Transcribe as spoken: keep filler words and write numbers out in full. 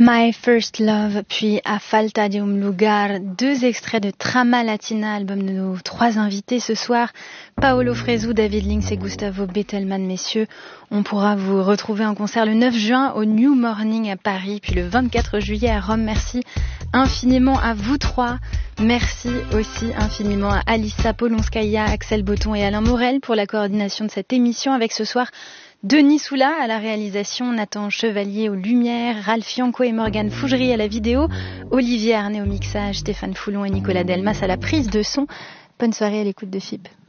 My First Love, puis A Falta de un Lugar, deux extraits de Trama Latina, album de nos trois invités ce soir, Paolo Fresu, David Links et Gustavo Bettelman, messieurs. On pourra vous retrouver en concert le neuf juin au New Morning à Paris, puis le vingt-quatre juillet à Rome. Merci infiniment à vous trois. Merci aussi infiniment à Alissa Polonskaya, Axel Botton et Alain Morel pour la coordination de cette émission, avec ce soir Denis Soula à la réalisation, Nathan Chevalier aux lumières, Ralph Fianco et Morgane Fougerie à la vidéo, Olivier Arnay au mixage, Stéphane Foulon et Nicolas Delmas à la prise de son. Bonne soirée à l'écoute de F I B.